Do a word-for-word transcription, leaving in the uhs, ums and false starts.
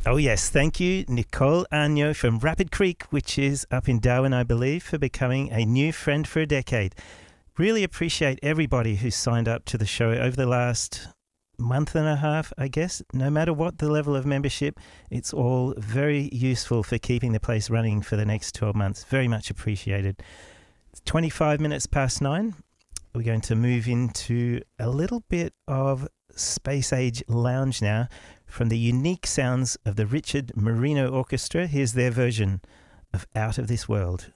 Oh, yes. Thank you, Nicole Agno from Rapid Creek, which is up in Darwin, I believe, for becoming a new friend for a decade. Really appreciate everybody who's signed up to the show over the last month and a half, I guess. No matter what the level of membership, it's all very useful for keeping the place running for the next twelve months. Very much appreciated. It's twenty-five minutes past nine. We're going to move into a little bit of space age lounge now from the unique sounds of the Richard Marino Orchestra. Here's their version of Out of This World.